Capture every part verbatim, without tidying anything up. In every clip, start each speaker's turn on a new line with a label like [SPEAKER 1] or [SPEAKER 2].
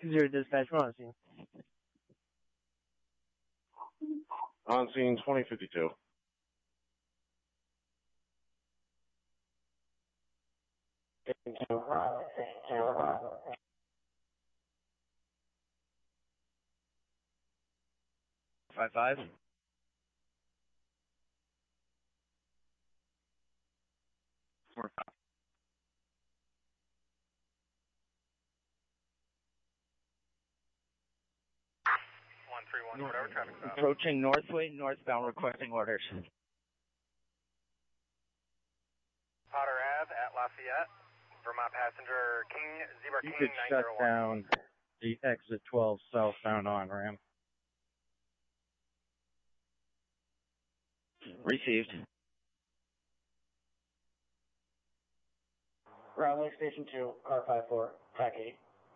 [SPEAKER 1] Zero dispatch, we're on scene.
[SPEAKER 2] On scene twenty fifty-two.
[SPEAKER 3] Five five. Four five.
[SPEAKER 4] One three one. Whatever traffic stop.
[SPEAKER 3] Approaching Northway, northbound, requesting orders.
[SPEAKER 4] Potter Ave at Lafayette. Vermont passenger King Zebra
[SPEAKER 2] You
[SPEAKER 4] King
[SPEAKER 2] could
[SPEAKER 4] nine
[SPEAKER 2] shut
[SPEAKER 4] zero one.
[SPEAKER 2] down the exit twelve southbound on ramp.
[SPEAKER 3] Received.
[SPEAKER 1] Ground Lake Station two, car five four, track eight.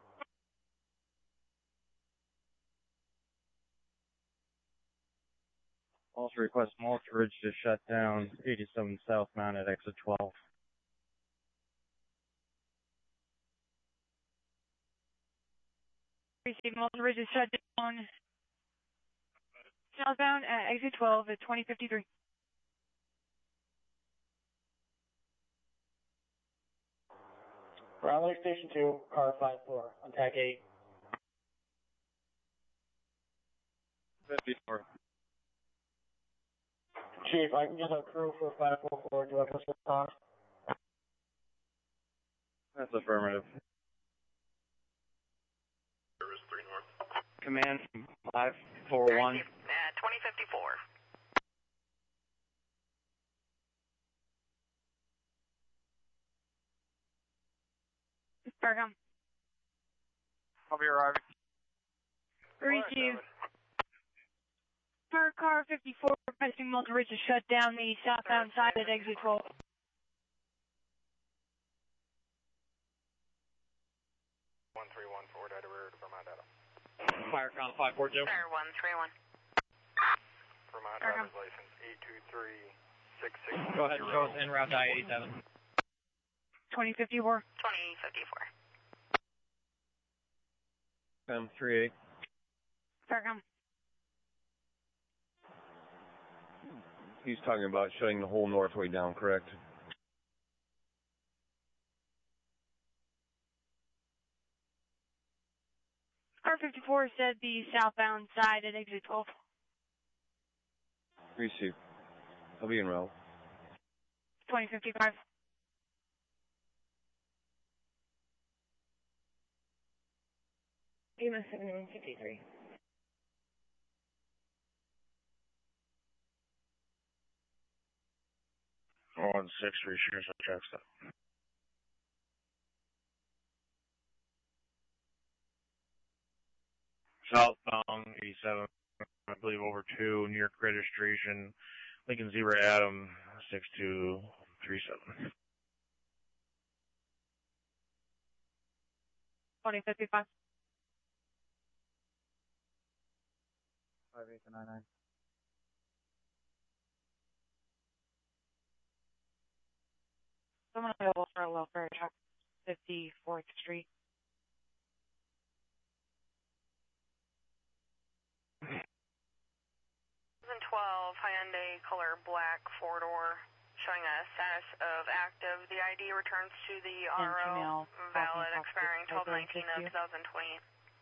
[SPEAKER 2] Also request Mulch Ridge to shut down eighty-seven southbound at exit twelve.
[SPEAKER 5] Received. Mulch Ridge is shut down. Southbound at exit twelve at twenty fifty-three.
[SPEAKER 1] Ground Lake Station two, car five four, on track eight.
[SPEAKER 2] fifty-four.
[SPEAKER 1] Chief, I can get a crew for five four four, do I push this on?
[SPEAKER 2] That's affirmative.
[SPEAKER 4] Service three north.
[SPEAKER 3] Command five four one.
[SPEAKER 6] Uh, twenty fifty-four.
[SPEAKER 5] Bergam.
[SPEAKER 4] I'll be arriving.
[SPEAKER 5] Received. Per car fifty-four, requesting Mulch Ridge to shut down the southbound side at exit twelve.
[SPEAKER 4] One three one forward data rear to Vermont data.
[SPEAKER 3] Firecon five four two.
[SPEAKER 6] Sir, one three one.
[SPEAKER 4] Vermont
[SPEAKER 5] Bergam.
[SPEAKER 4] driver's license eight two three six six.
[SPEAKER 3] Go ahead and show us en route to I eighty-seven.
[SPEAKER 5] twenty fifty-four.
[SPEAKER 6] twenty fifty-four.
[SPEAKER 2] M three eight.
[SPEAKER 5] Bergam.
[SPEAKER 2] He's talking about shutting the whole Northway down, correct?
[SPEAKER 5] Car fifty-four said the southbound side at exit twelve.
[SPEAKER 2] Receive. I'll be en route.
[SPEAKER 5] twenty fifty-five. Lima seventy-one fifty-three.
[SPEAKER 2] On six three, shares on track stop. Southbound eighty-seven, I believe over two, New York registration, Lincoln Zebra Adam six two three seven.
[SPEAKER 5] twenty fifty-five.
[SPEAKER 1] Five eight to nine nine.
[SPEAKER 5] Someone available for a welfare truck, fifty-fourth Street.
[SPEAKER 6] twelve Hyundai color black four door showing a status of active. The I D returns to the R O, valid, expiring twelve nineteen of twenty twenty.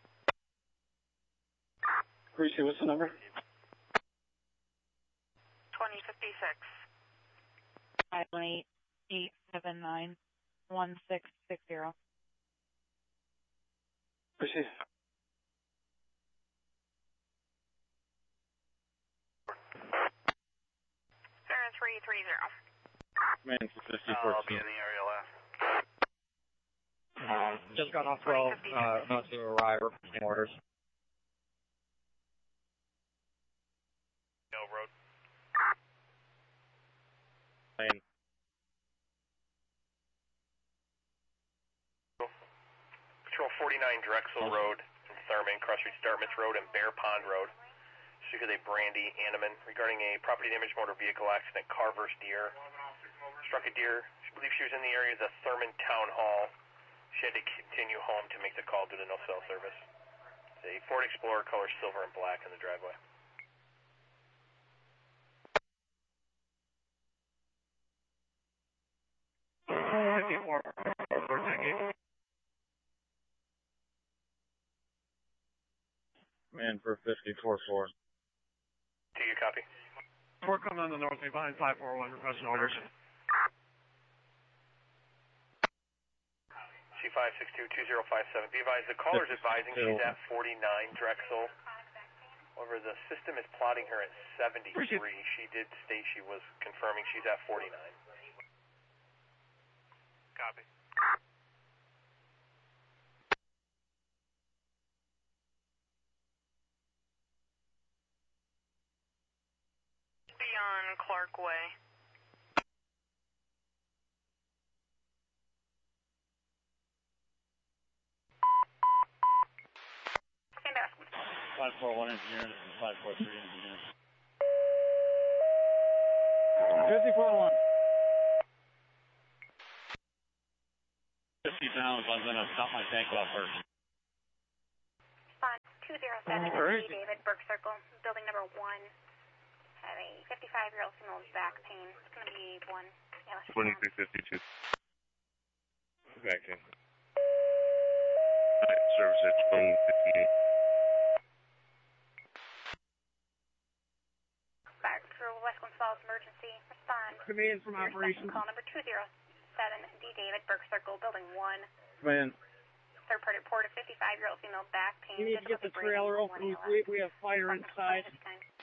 [SPEAKER 1] Appreciate what's the number?
[SPEAKER 6] twenty fifty-six.
[SPEAKER 5] five one eight, eight seven nine, one six six zero.
[SPEAKER 1] Appreciate
[SPEAKER 6] Sarah three three zero.
[SPEAKER 2] Man, fifty
[SPEAKER 4] I'll be
[SPEAKER 2] fourteen.
[SPEAKER 4] in the area last.
[SPEAKER 3] Uh, just got off twelve. Uh, not to arrive. Requesting orders.
[SPEAKER 4] No road.
[SPEAKER 2] Lane.
[SPEAKER 4] Patrol forty-nine Drexel Road in Thurman, Cross Street Dartmouth Road and Bear Pond Road. Speaker they Brandy Anneman regarding a property damage motor vehicle accident, car versus deer. Struck a deer. She believes she was in the area of the Thurman Town Hall. She had to continue home to make the call due to no cell service. a Ford Explorer color silver and black in the driveway.
[SPEAKER 2] Man for fifty-four four.
[SPEAKER 4] Do you copy?
[SPEAKER 2] Four coming on the north behind five four one, requesting orders.
[SPEAKER 4] C five six two two zero five seven. Be advised, the caller's advising she's at forty-nine Drexel. However, the system is plotting her at seventy-three. She did state she was confirming she's at forty-nine.
[SPEAKER 3] Copy.
[SPEAKER 6] Beyond Clark Way.
[SPEAKER 2] five four one engineer, this is five four three engineer.
[SPEAKER 1] fifty-four one.
[SPEAKER 2] fifty pounds, I'm going to stop my tank off first.
[SPEAKER 7] Spawn two zero seven,
[SPEAKER 1] Alright.
[SPEAKER 7] David, Burke Circle, building number one. Have a fifty-five-year-old female with back pain. It's going to be one. Yeah, let's
[SPEAKER 2] twenty-three fifty-two. Back in. Alright, service at twelve fifty-eight.
[SPEAKER 7] Back through West Gonzales emergency. Respond.
[SPEAKER 1] Command from
[SPEAKER 7] Your
[SPEAKER 1] operations.
[SPEAKER 7] second call number two zero seven, D. David, Burke Circle, building one.
[SPEAKER 1] Command.
[SPEAKER 7] Third party report of fifty-five-year-old female back pain.
[SPEAKER 1] You need to get the trailer open. We, we have fire inside.
[SPEAKER 7] This time.